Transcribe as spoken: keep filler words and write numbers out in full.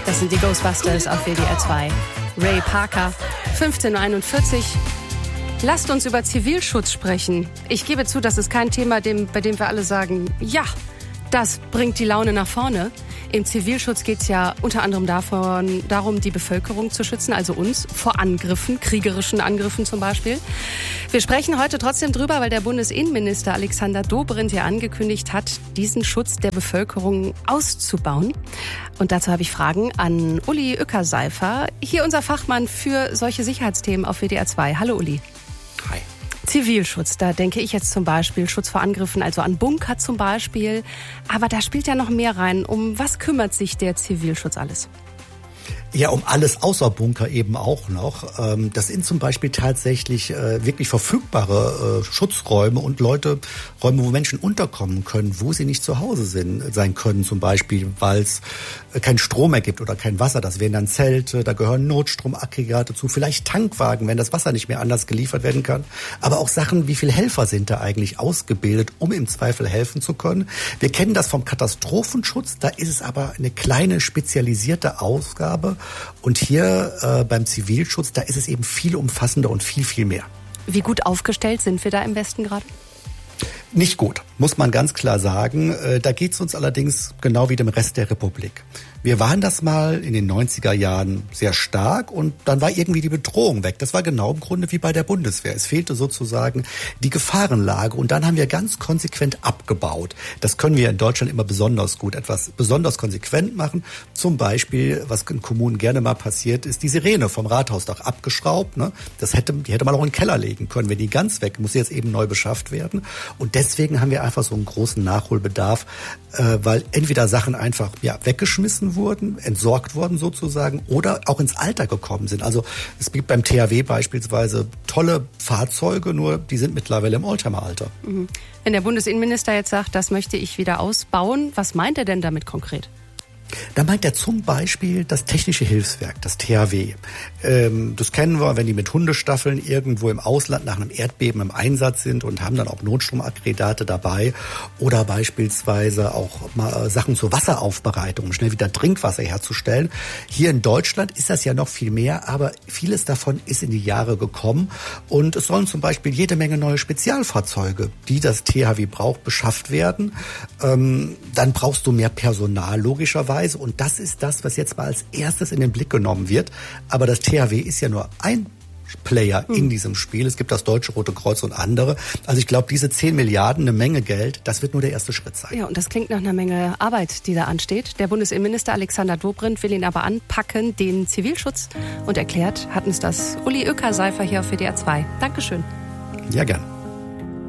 Das sind die Ghostbusters auf W D R zwei. Ray Parker, fünfzehn Uhr einundvierzig. Lasst uns über Zivilschutz sprechen. Ich gebe zu, das ist kein Thema, dem, bei dem wir alle sagen, ja, das bringt die Laune nach vorne. Im Zivilschutz geht es ja unter anderem davon, darum, die Bevölkerung zu schützen, also uns, vor Angriffen, kriegerischen Angriffen zum Beispiel. Wir sprechen heute trotzdem drüber, weil der Bundesinnenminister Alexander Dobrindt ja angekündigt hat, diesen Schutz der Bevölkerung auszubauen. Und dazu habe ich Fragen an Uli Ueckerseifer, hier unser Fachmann für solche Sicherheitsthemen auf W D R zwei. Hallo Uli. Hi. Zivilschutz, da denke ich jetzt zum Beispiel Schutz vor Angriffen, also an Bunker zum Beispiel. Aber da spielt ja noch mehr rein. Um was kümmert sich der Zivilschutz alles? Ja, um alles außer Bunker eben auch noch. Das sind zum Beispiel tatsächlich wirklich verfügbare Schutzräume und Leute, Räume, wo Menschen unterkommen können, wo sie nicht zu Hause sind, sein können, zum Beispiel, weil es keinen Strom mehr gibt oder kein Wasser. Das wären dann Zelte, da gehören Notstromaggregate zu, vielleicht Tankwagen, wenn das Wasser nicht mehr anders geliefert werden kann. Aber auch Sachen, wie viele Helfer sind da eigentlich ausgebildet, um im Zweifel helfen zu können. Wir kennen das vom Katastrophenschutz, da ist es aber eine kleine spezialisierte Ausgabe. Und hier äh, beim Zivilschutz, da ist es eben viel umfassender und viel, viel mehr. Wie gut aufgestellt sind wir da im Westen gerade? Nicht gut, muss man ganz klar sagen. Äh, da geht es uns allerdings genau wie dem Rest der Republik. Wir waren das mal in den neunziger Jahren sehr stark und dann war irgendwie die Bedrohung weg. Das war genau im Grunde wie bei der Bundeswehr. Es fehlte sozusagen die Gefahrenlage und dann haben wir ganz konsequent abgebaut. Das können wir in Deutschland immer besonders gut, etwas besonders konsequent machen. Zum Beispiel, was in Kommunen gerne mal passiert, ist die Sirene vom Rathausdach abgeschraubt. Ne? Das hätte, die hätte man auch in den Keller legen können. Wenn die ganz weg, muss sie jetzt eben neu beschafft werden. Und deswegen haben wir einfach so einen großen Nachholbedarf, äh, weil entweder Sachen einfach ja weggeschmissen wurden, entsorgt wurden sozusagen oder auch ins Alter gekommen sind. Also es gibt beim T H W beispielsweise tolle Fahrzeuge, nur die sind mittlerweile im Oldtimer-Alter. Mhm. Wenn der Bundesinnenminister jetzt sagt, das möchte ich wieder ausbauen, was meint er denn damit konkret? Da meint er zum Beispiel das Technische Hilfswerk, das T H W. Ähm, das kennen wir, wenn die mit Hundestaffeln irgendwo im Ausland nach einem Erdbeben im Einsatz sind und haben dann auch Notstromaggregate dabei. Oder beispielsweise auch mal Sachen zur Wasseraufbereitung, um schnell wieder Trinkwasser herzustellen. Hier in Deutschland ist das ja noch viel mehr, aber vieles davon ist in die Jahre gekommen. Und es sollen zum Beispiel jede Menge neue Spezialfahrzeuge, die das T H W braucht, beschafft werden. Ähm, dann brauchst du mehr Personal, logischerweise. Und das ist das, was jetzt mal als erstes in den Blick genommen wird. Aber das T H W ist ja nur ein Player hm. in diesem Spiel. Es gibt das Deutsche Rote Kreuz und andere. Also ich glaube, diese zehn Milliarden, eine Menge Geld, das wird nur der erste Schritt sein. Ja, und das klingt nach einer Menge Arbeit, die da ansteht. Der Bundesinnenminister Alexander Dobrindt will ihn aber anpacken, den Zivilschutz. Und erklärt hat uns das Uli Ueckerseifer hier auf W D R zwei. Dankeschön. Ja, gern.